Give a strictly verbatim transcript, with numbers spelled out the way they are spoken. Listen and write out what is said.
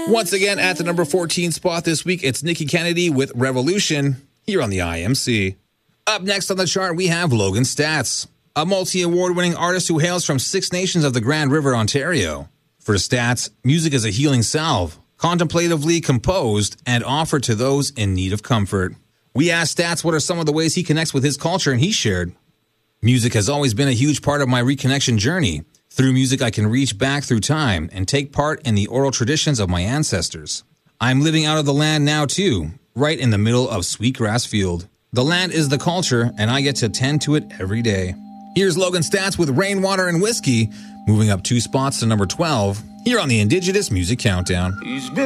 Once again, at the number fourteen spot this week, it's Nikki Kennedy with Revolution here on the I M C. Up next on the chart, we have Logan Staats, a multi-award-winning artist who hails from Six Nations of the Grand River, Ontario. For Staats, music is a healing salve, contemplatively composed and offered to those in need of comfort. We asked Staats what are some of the ways he connects with his culture, and he shared, "Music has always been a huge part of my reconnection journey. Through music, I can reach back through time and take part in the oral traditions of my ancestors. I'm living out of the land now, too, right in the middle of Sweetgrass Field. The land is the culture, and I get to tend to it every day." Here's Logan Staats with Rainwater and Whiskey, moving up two spots to number twelve, here on the Indigenous Music Countdown. He's been